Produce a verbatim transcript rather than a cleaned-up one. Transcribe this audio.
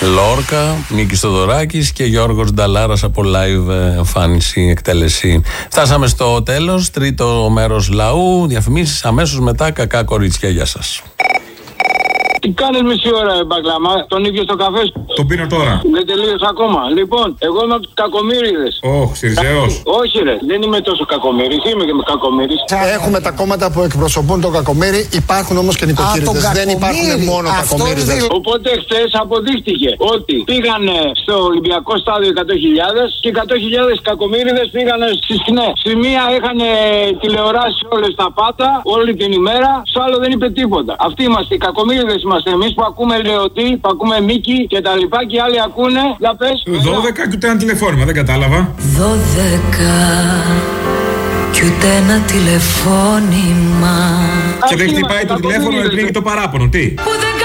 Λόρκα, Μίκης Θοδωράκης και Γιώργος Νταλάρας από live εμφάνιση, εκτέλεση. Φτάσαμε στο τέλος, τρίτο μέρος λαού, διαφημίσεις αμέσως μετά, κακά κορίτσια, γεια σας. Τι κάνεις μισή ώρα, μπαγκλαμά, τον ίδιο στο καφέ σου. Το πίνω τώρα. Δεν τελείωσε ακόμα. Λοιπόν, εγώ είμαι από τους κακομοίριδες. Ωχ, Σιριζέος. Όχι, ρε, δεν είμαι τόσο κακομοίρης. Είμαι και με κακομοίρης. Έχουμε τα κόμματα που εκπροσωπούν τον κακομοίρη, υπάρχουν όμως και νοικοκύριδες. Δεν υπάρχουν μόνο κακομοίριδες. Οπότε χθες αποδείχτηκε ότι πήγανε στο Ολυμπιακό στάδιο εκατό χιλιάδες και εκατό χιλιάδες κακομοίριδες πήγανε στη ΣΚΝΕ. Στη μία είχαν τηλεοράσει όλες τα πάτα, όλη την ημέρα, στο άλλο δεν είπε τίποτα. Αυτοί είμαστε οι κακομοίριδες. Είμαστε εμείς που ακούμε Λεωτή, που ακούμε Μίκη και τα λοιπά και οι άλλοι ακούνε. Για πες. δώδεκα και ούτε ένα τηλεφώνημα, δεν κατάλαβα. Δώδεκα και ούτε ένα τηλεφώνημα. Και δεν χτυπάει το τηλέφωνο, επειδή το παράπονο, τι.